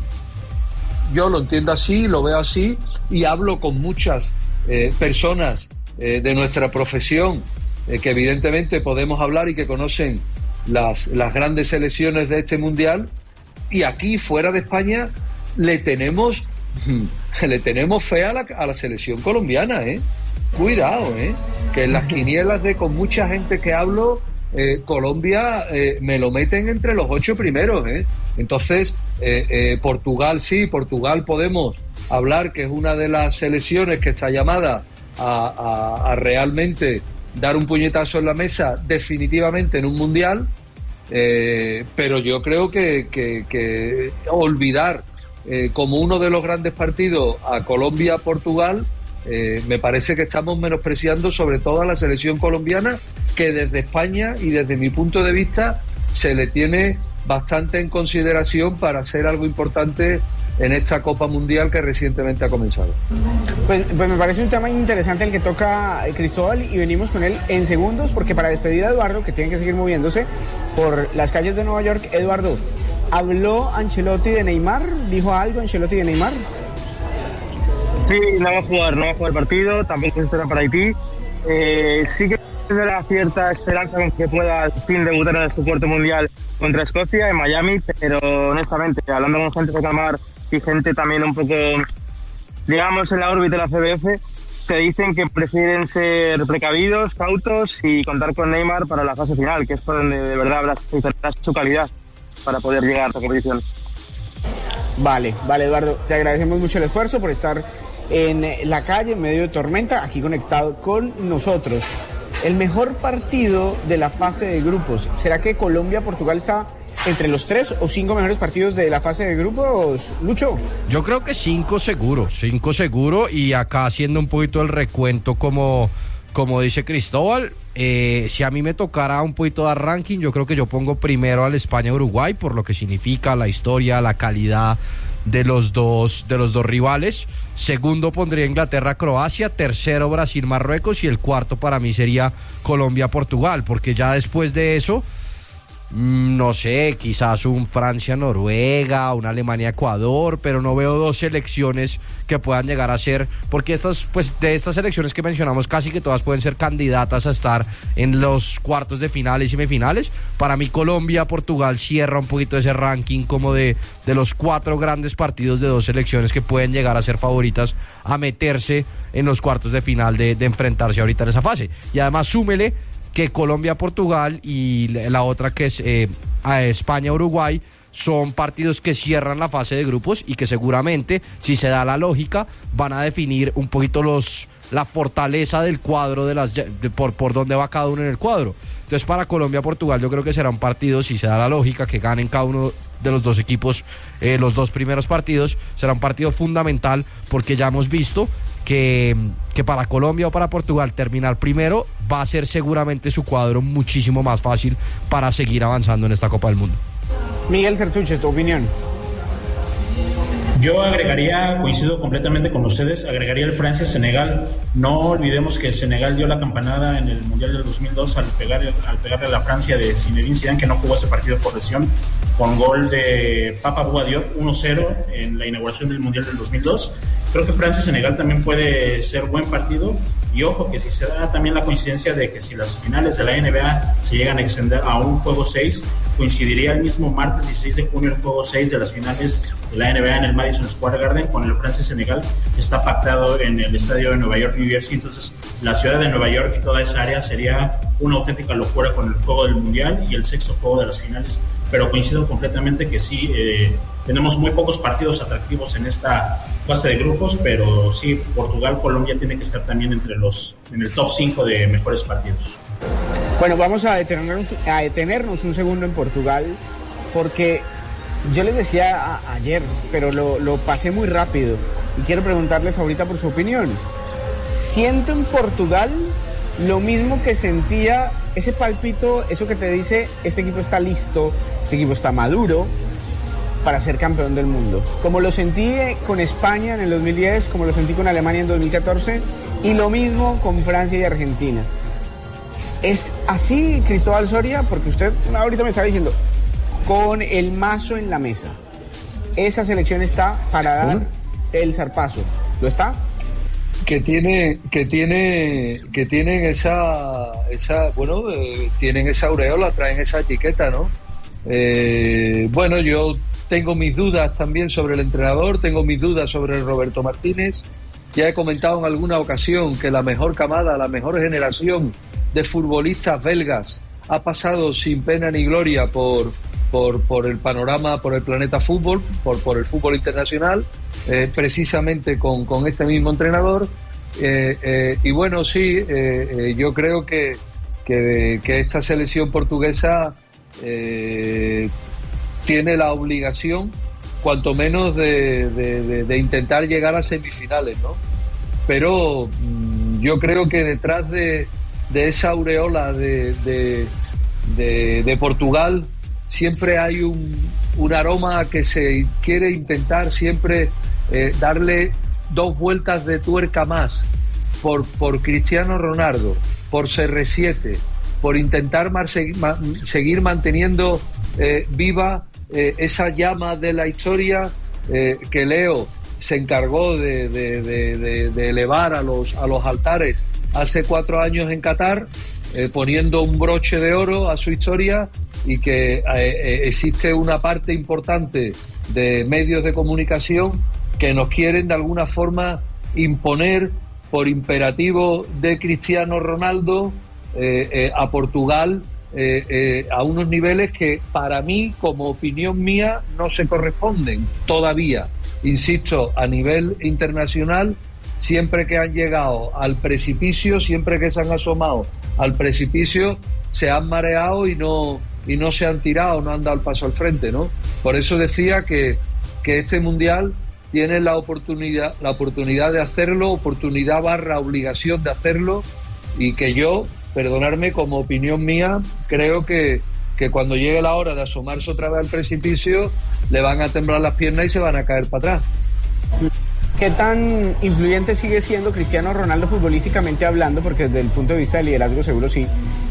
yo lo entiendo así, lo veo así, y hablo con muchas eh, personas eh, de nuestra profesión eh, que evidentemente podemos hablar y que conocen las, las grandes selecciones de este mundial, y aquí fuera de España le tenemos le tenemos fe a la, a la selección colombiana, ¿eh? Cuidado, ¿eh? Que en las quinielas de con mucha gente que hablo, eh, Colombia eh, me lo meten entre los ocho primeros, ¿eh? Entonces, eh, eh, Portugal sí, Portugal podemos hablar que es una de las selecciones que está llamada a, a, a realmente dar un puñetazo en la mesa definitivamente en un mundial, eh, pero yo creo que, que, que olvidar Eh, como uno de los grandes partidos a Colombia-Portugal, eh, me parece que estamos menospreciando sobre todo a la selección colombiana, que desde España y desde mi punto de vista se le tiene bastante en consideración para hacer algo importante en esta Copa Mundial que recientemente ha comenzado. Pues, pues me parece un tema interesante el que toca Cristóbal, y venimos con él en segundos, porque para despedir a Eduardo, que tiene que seguir moviéndose por las calles de Nueva York, Eduardo, ¿habló Ancelotti de Neymar? ¿Dijo algo Ancelotti de Neymar? Sí, no va a jugar, no va a jugar el partido, tampoco se espera para Haití. Eh, sí que tendrá cierta esperanza con que pueda al fin debutar en su cuarto mundial contra Escocia en Miami, pero honestamente, hablando con gente de Camar y gente también un poco, digamos, en la órbita de la C B F, te dicen que prefieren ser precavidos, cautos y contar con Neymar para la fase final, que es por donde de verdad habrá su calidad para poder llegar a esta competición. Vale, vale, Eduardo, te agradecemos mucho el esfuerzo por estar en la calle en medio de tormenta, aquí conectado con nosotros. El mejor partido de la fase de grupos, ¿será que Colombia-Portugal está entre los tres o cinco mejores partidos de la fase de grupos, Lucho? Yo creo que cinco seguro, cinco seguro, y acá haciendo un poquito el recuento como, como dice Cristóbal. Eh, si a mí me tocara un poquito de ranking, yo creo que yo pongo primero al España-Uruguay por lo que significa la historia, la calidad de los dos de los dos rivales. Segundo pondría Inglaterra-Croacia, tercero Brasil-Marruecos, y el cuarto para mí sería Colombia-Portugal, porque ya después de eso No sé, quizás un Francia-Noruega, una Alemania-Ecuador, pero no veo dos selecciones que puedan llegar a ser, porque estas, pues de estas selecciones que mencionamos, casi que todas pueden ser candidatas a estar en los cuartos de finales y semifinales. Para mí Colombia, Portugal cierra un poquito ese ranking como de, de los cuatro grandes partidos de dos selecciones que pueden llegar a ser favoritas a meterse en los cuartos de final de, de enfrentarse ahorita en esa fase. Y además súmele que Colombia, Portugal y la otra que es eh, España, Uruguay, son partidos que cierran la fase de grupos y que seguramente, si se da la lógica, van a definir un poquito los la fortaleza del cuadro, de las de, por, por dónde va cada uno en el cuadro. Entonces para Colombia, Portugal yo creo que será un partido, si se da la lógica, que ganen cada uno de los dos equipos eh, los dos primeros partidos, será un partido fundamental, porque ya hemos visto que, que para Colombia o para Portugal terminar primero va a ser seguramente su cuadro muchísimo más fácil para seguir avanzando en esta Copa del Mundo. Miguel Sertuche, tu opinión. Yo agregaría, coincido completamente con ustedes, agregaría el Francia-Senegal. No olvidemos que Senegal dio la campanada en el Mundial del dos mil dos al, pegar, al pegarle a la Francia de Zinedine Zidane, que no jugó ese partido por lesión, con gol de Papa Bouba Diop, uno cero en la inauguración del Mundial del dos mil dos. Creo que Francia-Senegal también puede ser buen partido, y ojo que si se da también la coincidencia de que si las finales de la N B A se llegan a extender a un juego seis, coincidiría el mismo martes dieciséis de junio el juego seis de las finales de la N B A en el Madison Square Garden, con el Francia-Senegal, que está pactado en el estadio de Nueva York, New Jersey. Entonces la ciudad de Nueva York y toda esa área sería una auténtica locura con el juego del Mundial y el sexto juego de las finales. Pero coincido completamente que sí, eh, tenemos muy pocos partidos atractivos en esta fase de grupos, pero sí, Portugal, Colombia tiene que estar también entre los en el top cinco de mejores partidos. Bueno, vamos a detenernos, a detenernos un segundo en Portugal, porque yo les decía a, ayer, pero lo, lo pasé muy rápido, y quiero preguntarles ahorita por su opinión. Siento en Portugal lo mismo que sentía, ese palpito, eso que te dice, este equipo está listo, este equipo está maduro para ser campeón del mundo. Como lo sentí con España en el dos mil diez, como lo sentí con Alemania en dos mil catorce, y lo mismo con Francia y Argentina. ¿Es así, Cristóbal Soria? Porque usted ahorita me estaba diciendo, con el mazo en la mesa, esa selección está para dar el zarpazo. ¿Lo está? Que tiene, que tiene, que tienen esa, esa, bueno, eh, tienen esa aureola, traen esa etiqueta, ¿no? Eh, bueno, yo tengo mis dudas también sobre el entrenador, tengo mis dudas sobre Roberto Martínez. Ya he comentado en alguna ocasión que la mejor camada, la mejor generación de futbolistas belgas ha pasado sin pena ni gloria por, por, por el panorama, por el planeta fútbol, por, por el fútbol internacional, eh, precisamente con, con este mismo entrenador. Eh, eh, y bueno, sí, eh, eh, yo creo que, que, que esta selección portuguesa eh, tiene la obligación, cuanto menos, de, de, de, de intentar llegar a semifinales, ¿no? Pero mmm, yo creo que detrás de, de esa aureola de, de, de, de Portugal siempre hay un, un aroma que se quiere intentar siempre eh, darle dos vueltas de tuerca más por, por Cristiano Ronaldo, por C R siete, por intentar mar, ma, seguir manteniendo eh, viva eh, esa llama de la historia eh, que Leo se encargó de, de, de, de, de elevar a los, a los altares hace cuatro años en Qatar, eh, poniendo un broche de oro a su historia, y que eh, eh, existe una parte importante de medios de comunicación que nos quieren de alguna forma imponer por imperativo de Cristiano Ronaldo eh, eh, a Portugal eh, eh, a unos niveles que para mí, como opinión mía, no se corresponden todavía. Insisto, a nivel internacional, siempre que han llegado al precipicio, siempre que se han asomado al precipicio, se han mareado y no, y no se han tirado, no han dado el paso al frente, ¿no? Por eso decía que, que este Mundial tiene la oportunidad, la oportunidad de hacerlo, oportunidad barra obligación de hacerlo, y que yo, perdonarme, como opinión mía, creo que, que cuando llegue la hora de asomarse otra vez al precipicio, le van a temblar las piernas y se van a caer para atrás. ¿Qué tan influyente sigue siendo Cristiano Ronaldo futbolísticamente hablando? Porque desde el punto de vista de liderazgo seguro sí,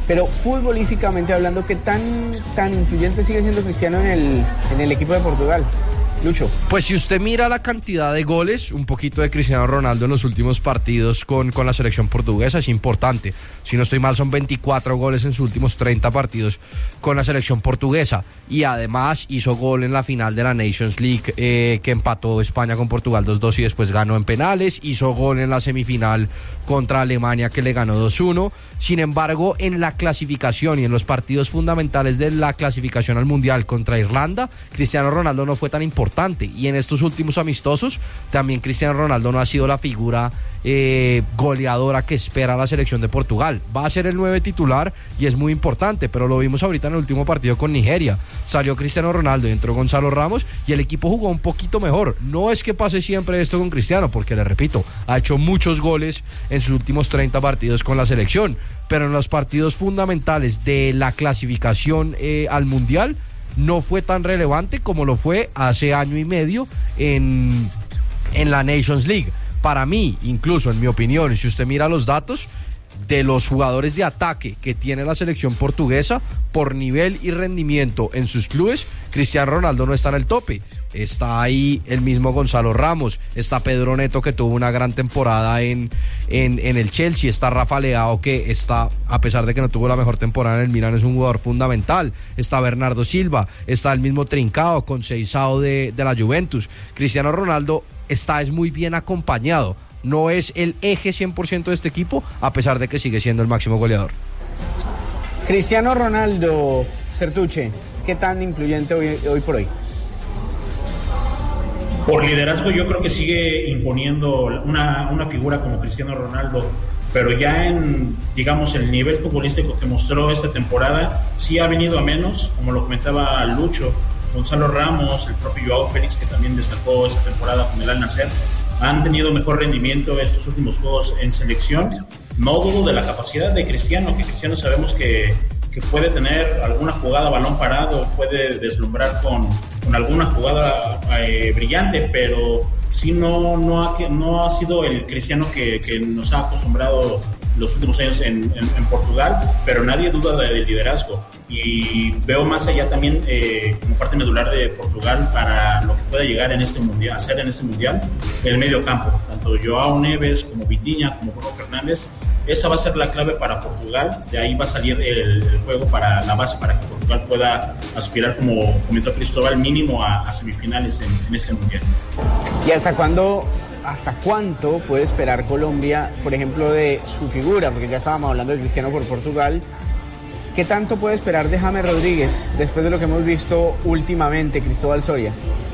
Pero futbolísticamente hablando, ¿qué tan, tan influyente sigue siendo Cristiano en el, en el equipo de Portugal? Lucho. Pues si usted mira la cantidad de goles, un poquito de Cristiano Ronaldo en los últimos partidos con, con la selección portuguesa es importante. Si no estoy mal, son veinticuatro goles en sus últimos treinta partidos con la selección portuguesa. Y además hizo gol en la final de la Nations League eh, que empató España con Portugal dos dos y después ganó en penales. Hizo gol en la semifinal contra Alemania que le ganó dos uno. Sin embargo, en la clasificación y en los partidos fundamentales de la clasificación al Mundial contra Irlanda, Cristiano Ronaldo no fue tan importante. Y en estos últimos amistosos, también Cristiano Ronaldo no ha sido la figura eh, goleadora que espera la selección de Portugal. Va a ser el nueve titular y es muy importante, pero lo vimos ahorita en el último partido con Nigeria. Salió Cristiano Ronaldo y entró Gonzalo Ramos y el equipo jugó un poquito mejor. No es que pase siempre esto con Cristiano, porque le repito, ha hecho muchos goles en sus últimos treinta partidos con la selección, pero en los partidos fundamentales de la clasificación eh, al Mundial no fue tan relevante como lo fue hace año y medio en, en la Nations League. Para mí, incluso en mi opinión, y si usted mira los datos de los jugadores de ataque que tiene la selección portuguesa, por nivel y rendimiento en sus clubes, Cristiano Ronaldo no está en el tope. Está ahí el mismo Gonzalo Ramos, está Pedro Neto, que tuvo una gran temporada en, en, en el Chelsea, está Rafa Leao, que está, a pesar de que no tuvo la mejor temporada en el Milan, es un jugador fundamental, está Bernardo Silva, está el mismo Trincao, Conceição de, de la Juventus. Cristiano Ronaldo está es muy bien acompañado, no es el eje cien por ciento de este equipo, a pesar de que sigue siendo el máximo goleador. Cristiano Ronaldo, Sertuche, ¿qué tan influyente hoy, hoy por hoy? Por liderazgo yo creo que sigue imponiendo una, una figura como Cristiano Ronaldo, pero ya en, digamos, el nivel futbolístico que mostró esta temporada, sí ha venido a menos, como lo comentaba Lucho, Gonzalo Ramos, el propio Joao Félix, que también destacó esta temporada con el Al Nassr, han tenido mejor rendimiento estos últimos juegos en selección. No dudo de la capacidad de Cristiano, que Cristiano sabemos que, que puede tener alguna jugada a balón parado, puede deslumbrar con, con alguna jugada eh, brillante, pero sí no, no, ha, no ha sido el Cristiano que, que nos ha acostumbrado los últimos años en, en, en Portugal, pero nadie duda del liderazgo. Y veo más allá también eh, como parte medular de Portugal para lo que pueda llegar en este mundial, hacer en este mundial, el medio campo, tanto Joao Neves como Vitinha, como Bruno Fernández. Esa va a ser la clave para Portugal, de ahí va a salir el, el juego para la base para que Portugal pueda aspirar, como comentó Cristóbal, mínimo a, a semifinales en, en este mundial. ¿Y hasta cuándo, hasta cuánto puede esperar Colombia, por ejemplo, de su figura? Porque ya estábamos hablando de Cristiano por Portugal. ¿Qué tanto puede esperar de James Rodríguez después de lo que hemos visto últimamente, Cristóbal Soria?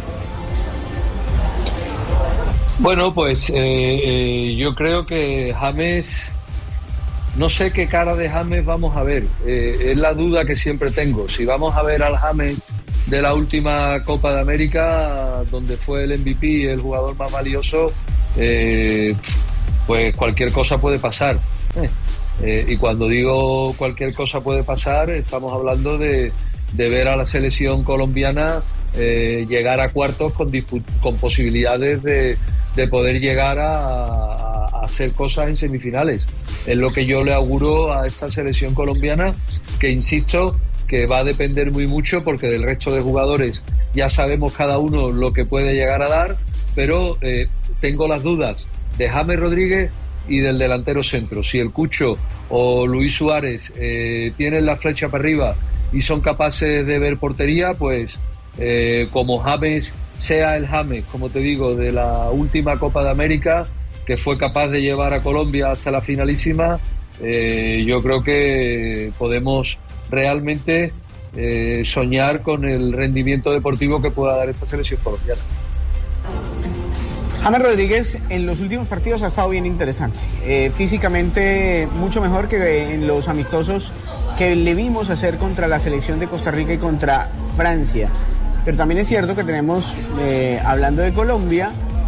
Bueno, pues eh, eh, yo creo que James, no sé qué cara de James vamos a ver. Eh, es la duda que siempre tengo. Si vamos a ver al James de la última Copa de América, donde fue el M V P, el jugador más valioso, eh, pues cualquier cosa puede pasar. Eh. Eh, y cuando digo cualquier cosa puede pasar, estamos hablando de, de ver a la selección colombiana eh, llegar a cuartos con, con posibilidades de, de poder llegar a, a, a hacer cosas en semifinales. Es lo que yo le auguro a esta selección colombiana, que insisto, que va a depender muy mucho, porque del resto de jugadores ya sabemos cada uno lo que puede llegar a dar, pero eh, tengo las dudas de James Rodríguez y del delantero centro. Si el Cucho o Luis Suárez eh, tienen la flecha para arriba y son capaces de ver portería, pues eh, como James sea el James, como te digo, de la última Copa de América, que fue capaz de llevar a Colombia hasta la finalísima, eh, yo creo que podemos realmente eh, soñar con el rendimiento deportivo que pueda dar esta selección colombiana. James Rodríguez en los últimos partidos ha estado bien interesante, eh, físicamente mucho mejor que en los amistosos que le vimos hacer contra la selección de Costa Rica y contra Francia, pero también es cierto que tenemos, eh, hablando de Colombia,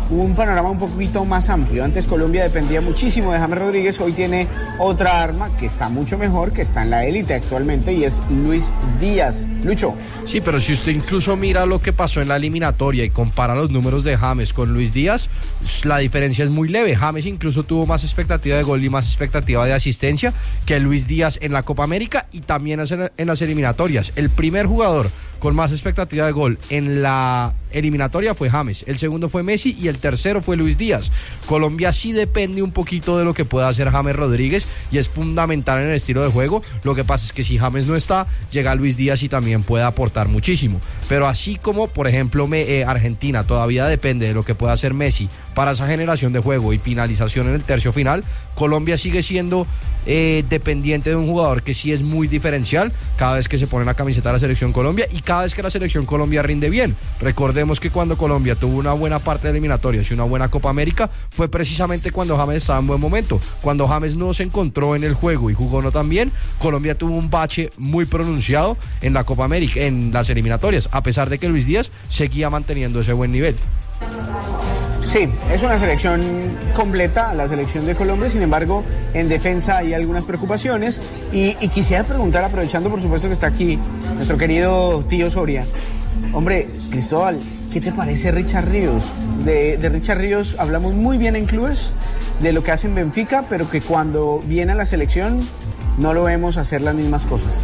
un panorama un poquito más amplio. Antes Colombia dependía muchísimo de James Rodríguez, hoy tiene otra arma que está mucho mejor, que está en la élite actualmente, y es Luis Díaz. Lucho. Sí, pero si usted incluso mira lo que pasó en la eliminatoria y compara los números de James con Luis Díaz, la diferencia es muy leve. James incluso tuvo más expectativa de gol y más expectativa de asistencia que Luis Díaz en la Copa América y también en las eliminatorias. El primer jugador con más expectativa de gol en la eliminatoria fue James, el segundo fue Messi y el tercero fue Luis Díaz. Colombia sí depende un poquito de lo que pueda hacer James Rodríguez y es fundamental en el estilo de juego. Lo que pasa es que si James no está, llega Luis Díaz y también puede aportar muchísimo. Pero así como, por ejemplo, me, eh, Argentina todavía depende de lo que pueda hacer Messi para esa generación de juego y finalización en el tercio final, Colombia sigue siendo eh, dependiente de un jugador que sí es muy diferencial cada vez que se pone la camiseta de la Selección Colombia y cada vez que la Selección Colombia rinde bien. Recordemos que cuando Colombia tuvo una buena parte de eliminatorias y una buena Copa América fue precisamente cuando James estaba en buen momento. Cuando James no se encontró en el juego y jugó no tan bien, Colombia tuvo un bache muy pronunciado en la Copa América, en las eliminatorias, a pesar de que Luis Díaz seguía manteniendo ese buen nivel. Sí, es una selección completa, la selección de Colombia, sin embargo, en defensa hay algunas preocupaciones y, y quisiera preguntar, aprovechando por supuesto que está aquí nuestro querido tío Soria. Hombre, Cristóbal, ¿qué te parece Richard Ríos? De, de Richard Ríos hablamos muy bien en clubes, de lo que hace en Benfica, pero que cuando viene a la selección no lo vemos hacer las mismas cosas.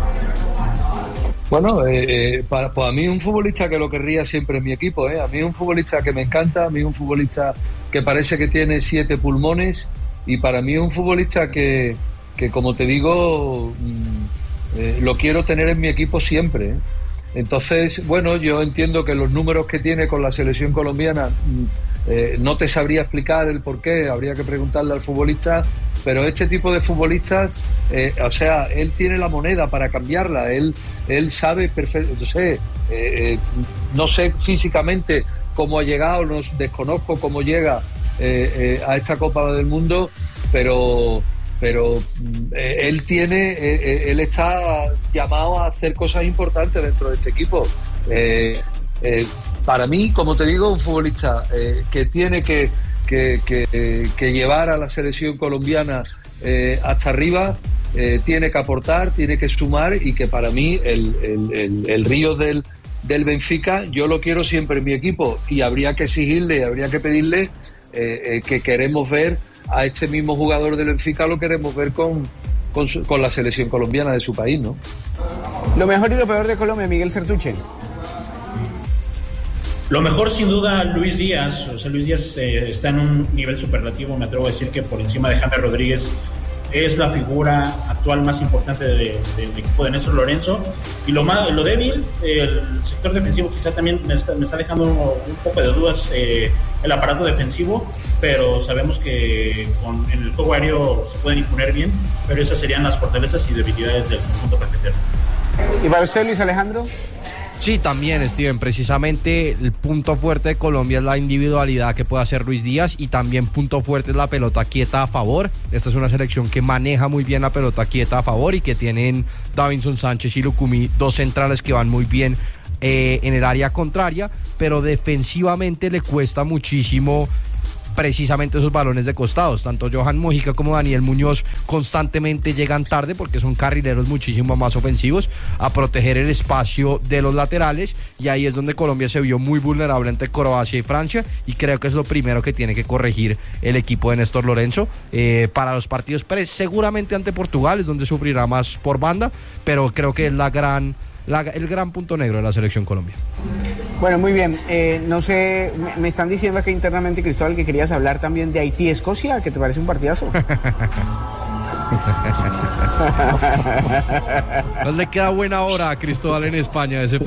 Bueno, eh, para, pues a mí un futbolista que lo querría siempre en mi equipo, ¿eh? A mí un futbolista que me encanta, a mí un futbolista que parece que tiene siete pulmones y para mí un futbolista que, que como te digo, eh, lo quiero tener en mi equipo siempre, ¿eh? Entonces, bueno, yo entiendo que los números que tiene con la selección colombiana eh, no te sabría explicar el por qué, habría que preguntarle al futbolista, pero este tipo de futbolistas, eh, o sea, él tiene la moneda para cambiarla, él, él sabe perfecto, no sé, eh, eh, no sé físicamente cómo ha llegado, no, desconozco cómo llega eh, eh, a esta Copa del Mundo, pero pero eh, él tiene, eh, él está llamado a hacer cosas importantes dentro de este equipo. Eh, eh, para mí, como te digo, un futbolista eh, que tiene que Que, que, que llevar a la selección colombiana eh, hasta arriba, eh, tiene que aportar, tiene que sumar y que para mí el, el, el, el Ríos del, del Benfica yo lo quiero siempre en mi equipo y habría que exigirle, habría que pedirle eh, eh, que queremos ver a este mismo jugador del Benfica, lo queremos ver con, con, su, con la selección colombiana de su país, ¿no? Lo mejor y lo peor de Colombia, Miguel Sertuche. Lo mejor sin duda Luis Díaz, o sea Luis Díaz eh, está en un nivel superlativo, me atrevo a decir que por encima de James Rodríguez es la figura actual más importante de, de, del equipo de Néstor Lorenzo y lo, más, lo débil, el sector defensivo quizá también me está, me está dejando un poco de dudas eh, el aparato defensivo, pero sabemos que con, en el juego aéreo se pueden imponer bien, pero esas serían las fortalezas y debilidades del conjunto cafetero. ¿Y para usted, Luis Alejandro? Sí, también, Steven, precisamente el punto fuerte de Colombia es la individualidad que puede hacer Luis Díaz y también punto fuerte es la pelota quieta a favor. Esta es una selección que maneja muy bien la pelota quieta a favor y que tienen Davinson Sánchez y Lucumí, dos centrales que van muy bien eh, en el área contraria, pero defensivamente le cuesta muchísimo precisamente esos balones de costados. Tanto Johan Mojica como Daniel Muñoz constantemente llegan tarde porque son carrileros muchísimo más ofensivos a proteger el espacio de los laterales y ahí es donde Colombia se vio muy vulnerable ante Croacia y Francia y creo que es lo primero que tiene que corregir el equipo de Néstor Lorenzo eh, para los partidos pre seguramente ante Portugal es donde sufrirá más por banda, pero creo que es la gran La, el gran punto negro de la selección Colombia. Bueno, muy bien. Eh, no sé, me, me están diciendo aquí internamente, Cristóbal, que querías hablar también de Haití-Escocia, que te parece un partidazo. No le queda buena hora a Cristóbal en España ese